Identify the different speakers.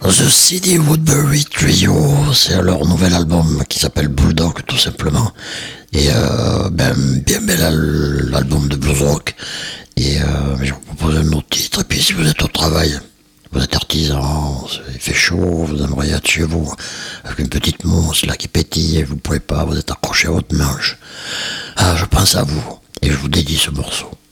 Speaker 1: The CD Woodbury Trio, c'est leur nouvel album qui s'appelle Bulldog tout simplement. Et bien bel l'album de blues rock. Et je vous propose un autre titre. Et puis si vous êtes au travail, vous êtes artisan, il fait chaud, vous aimeriez être chez vous avec une petite mousse là qui pétille et vous pouvez pas, vous êtes accroché à votre manche. Ah, je pense à vous et je vous dédie ce morceau.